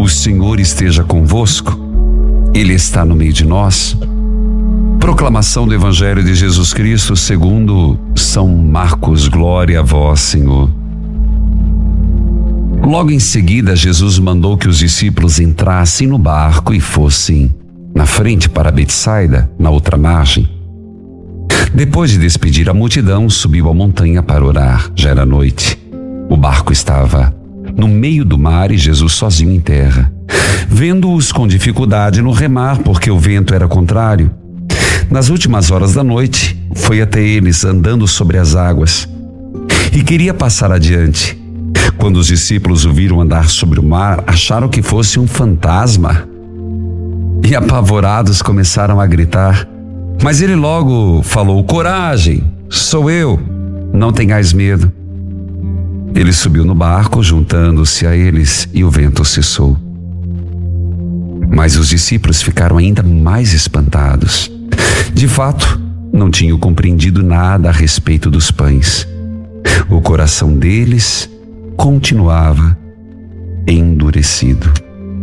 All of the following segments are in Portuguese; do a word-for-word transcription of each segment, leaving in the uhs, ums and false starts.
Senhor esteja convosco, Ele está no meio de nós. Proclamação do Evangelho de Jesus Cristo segundo São Marcos. Glória a vós, Senhor. Logo em seguida, Jesus mandou que os discípulos entrassem no barco e fossem na frente para Betsaida, na outra margem. Depois de despedir a multidão, subiu a montanha para orar. Já era noite. O barco estava no meio do mar e Jesus sozinho em terra. Vendo-os com dificuldade no remar, porque o vento era contrário, nas últimas horas da noite, foi até eles andando sobre as águas e queria passar adiante. Quando os discípulos o viram andar sobre o mar, acharam que fosse um fantasma e, apavorados, começaram a gritar. Mas ele logo falou: coragem, sou eu, não tenhais medo. Ele subiu no barco, juntando-se a eles, e o vento cessou. Mas os discípulos ficaram ainda mais espantados. De fato, não tinham compreendido nada a respeito dos pães. O coração deles continuava endurecido.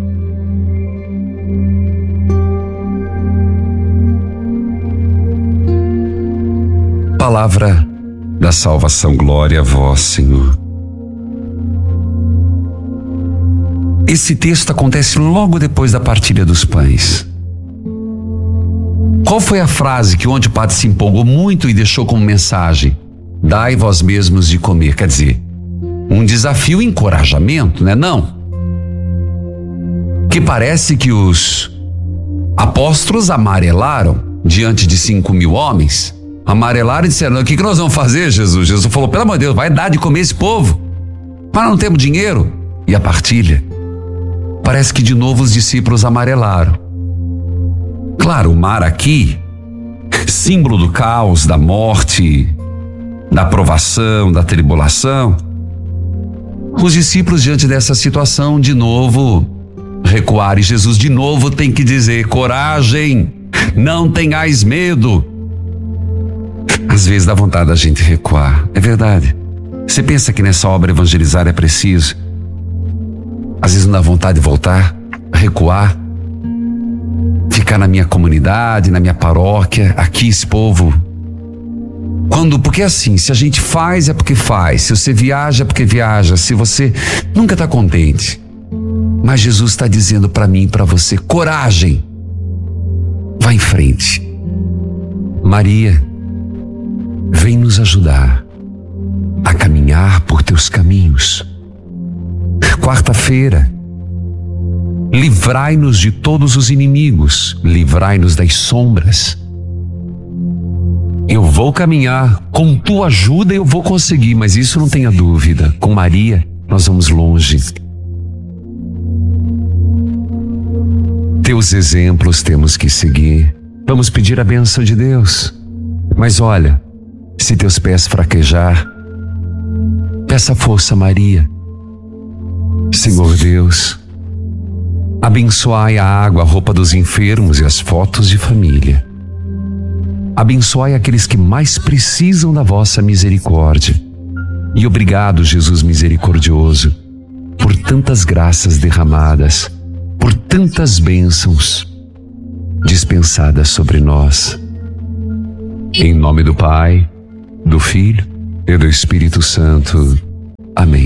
Palavra da salvação. Glória a vós, Senhor. Esse texto acontece logo depois da partilha dos pães. Qual foi a frase que ontem o padre se empolgou muito e deixou como mensagem? Dai vós mesmos de comer. Quer dizer, um desafio e encorajamento, né? Não. Que parece que os apóstolos amarelaram diante de cinco mil homens. Amarelaram e disseram: o que, que nós vamos fazer, Jesus? Jesus falou: pelo amor de Deus, vai dar de comer esse povo. Mas não temos dinheiro. E a partilha? Parece que de novo os discípulos amarelaram. Claro, o mar aqui, símbolo do caos, da morte, da provação, da tribulação. Os discípulos, diante dessa situação, de novo recuaram. E Jesus de novo tem que dizer: coragem, não tenhais medo. Às vezes dá vontade da gente recuar, é verdade. Você pensa que nessa obra evangelizar é preciso? Às vezes não dá vontade de voltar, recuar, ficar na minha comunidade, na minha paróquia, aqui esse povo. Quando, porque assim, se a gente faz é porque faz, se você viaja é porque viaja, se você nunca está contente. Mas Jesus está dizendo para mim e para você: coragem, vá em frente. Maria, vem nos ajudar a caminhar por teus caminhos. Quarta-feira, livrai-nos de todos os inimigos, livrai-nos das sombras. Eu vou caminhar, com tua ajuda eu vou conseguir, mas isso não tenha dúvida, com Maria nós vamos longe. Teus exemplos temos que seguir, vamos pedir a bênção de Deus. Mas olha, se teus pés fraquejar, peça força a Maria. Senhor Deus, abençoai a água, a roupa dos enfermos e as fotos de família. Abençoai aqueles que mais precisam da vossa misericórdia. E obrigado, Jesus misericordioso, por tantas graças derramadas, por tantas bênçãos dispensadas sobre nós. Em nome do Pai, do Filho e do Espírito Santo. Amém.